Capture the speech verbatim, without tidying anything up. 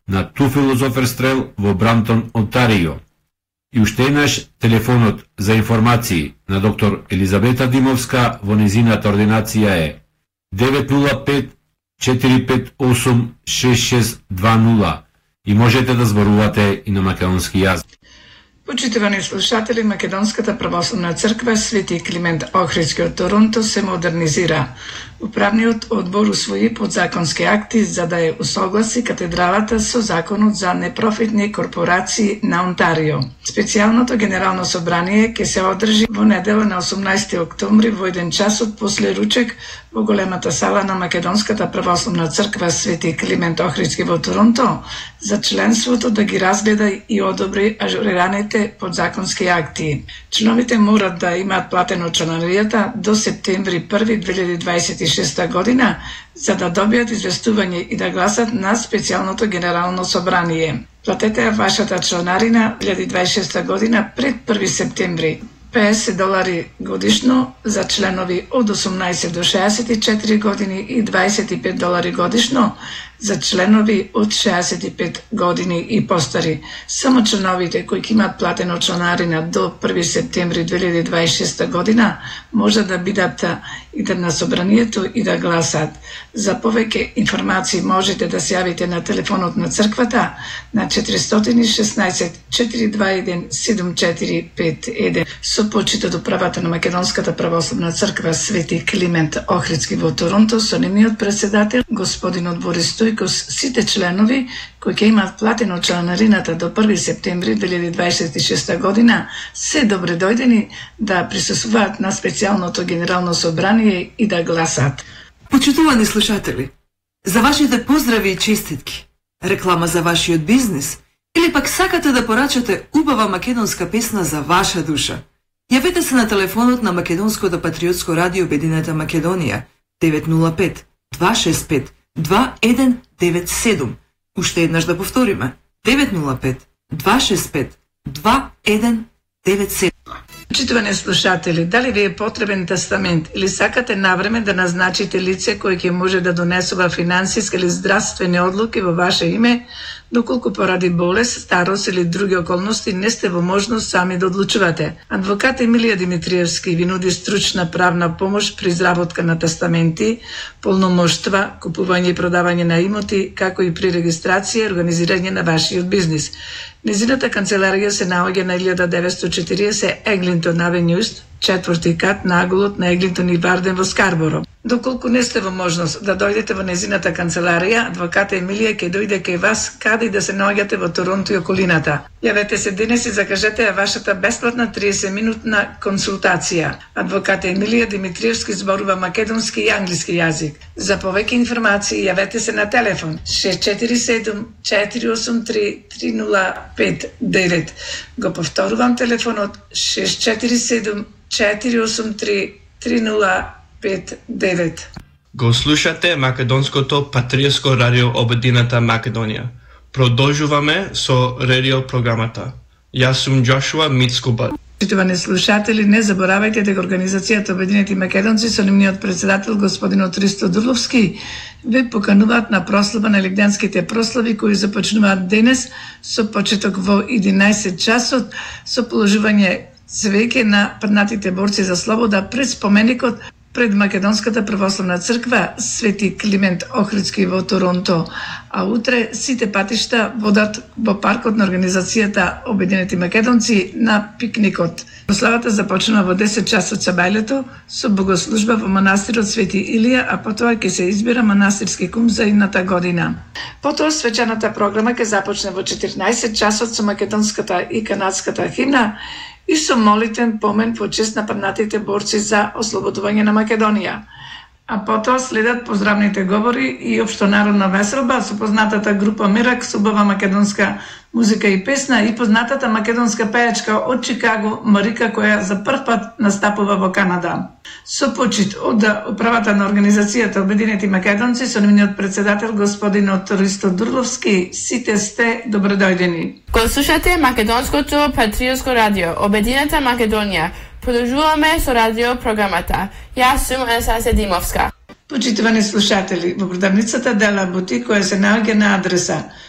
на Two Philosophers Trail во Брамтон, Онтарио. И уште еднаш телефонот за информации на доктор Елизавета Димовска во незината ординација е девет нула пет четири пет осум шест шест два нула и можете да зборувате и на македонски јазик. Почитувани слушатели, Македонската православна црква Свети Климент Охридски од Торонто се модернизира. Управниот одбор усвои подзаконски акти за да ја усогласи катедралата со законот за непрофитни корпорации на Онтарио. Специјалното генерално собрание ќе се одржи во недела на осумнаесети октомври во еден часот после ручек во големата сала на Македонската православна црква Свети Климент Охридски во Торонто за членството да ги разгледа и одобри ажурираните подзаконски акти. Членовите морат да имаат платено чланаријата до септември први две илјади дваесет и шеста година за да добијат известување и да гласат на специјалното генерално собрание. Платете ја вашата чланарина две илјади дваесет и шеста година пред први септември. педесет долари годишно за членови од осумнаесет до шеесет и четири години и дваесет и пет долари годишно за членови од шеесет и пет години и постари. Само членовите кои ќе имаат платено членарина до први септември две илјади дваесет и шеста година може да бидат идат на собранието и да гласат. За повеќе информации можете да се јавите на телефонот на црквата на четири и шеснаесет четири два еден седум четири пет еден. Со почитот до правата на Македонската православна црква Свети Климент Охридски во Торонто со нивниот председател господинот Борис Стојкос, сите членови кои ќе имаат платено чланарината до први септември две илјади дваесет и шеста година се добре дојдени да присуствуваат на специјалното генерално собрание и да гласат. Почитувани слушатели, за вашите поздрави и честитки, реклама за вашиот бизнис или пак сакате да порачате убава македонска песна за ваша душа, јавете се на телефонот на Македонското патриотско радио Обединета Македонија девет нула пет два шест пет два еден девет седум. Уште еднаш да повториме девет нула пет два шест пет два еден девет седум. Почитувани слушатели, дали ви е потребен тестамент или сакате навреме да назначите лице кој ќе може да донесува финансиски или здравствени одлуки во ваше име, доколку поради болест, старост или други околности не сте во можност сами да одлучувате? Адвокат Емилија Димитриевски ви нуди стручна правна помош при изработка на тестаменти, полномоштва, купување и продавање на имоти, како и при регистрација и организирање на вашиот бизнис. Незината канцеларија се наоѓа на илјада деветстотини и четириесет Еглинтон Авенју, четврти кат на аголот на Еглинтон и Барден во Скарборо. Доколку не сте во можност да дојдете во незината канцеларија, адвоката Емилија ќе дојде кај вас каде и да се наоѓате во Торонто и околината. Јавете се денес и закажете ја вашата бесплатна триесет минутна консултација. Адвоката Емилија Димитриевски зборува македонски и англиски јазик. За повеќе информации јавете се на телефон шест четири седум четири осум три три нула пет девет. Го повторувам телефонот шест четири седум четири осум три три нула пет девет. Го слушате Македонското патриотско радио Обединета Македонија. Продолжуваме со радио програмата. Јас сум Джошуа Мицкуба. Почитувани слушатели, не заборавајте дека Организацијата Обединети македонци со нивниот председател господинот Ристо Дурловски ве покануваат на прослава на елигденските прослави кои започнуваат денес со почеток во единаесет часот со положување цвеќе на прнатите борци за слобода пред споменикот пред Македонската православна црква Свети Климент Охридски во Торонто, а утре сите патишта водат во паркот на Организацијата Обединети македонци на пикникот. Прославата започна во десет часот сабајлето со богослужба во манастирот Свети Илија, а потоа ќе се избира манастирски кум за идната година. Потоа свечаната програма ќе започне во четирнаесет часот со македонската и канадската химна и со молитен помен по чест на паднатите борци за ослободување на Македонија. А потоа следат поздравните говори и општонародна веселба со познатата група Мерак со убава македонска музика и песна и познатата македонска пејачка од Чикаго Марика која за прв пат настапува во Канада. Со почит од управата на Организацијата Обединети македонци со нивниот председател господинот Ристо Дурловски, сите сте добредојдени. Го слушате Македонското патриотско радио Обединета Македонија. Продолжуваме со радио програмата. Јас сум Елизавета Димовска. Почитувани слушатели, во продавницата Дела Бутик која се наоѓа на адреса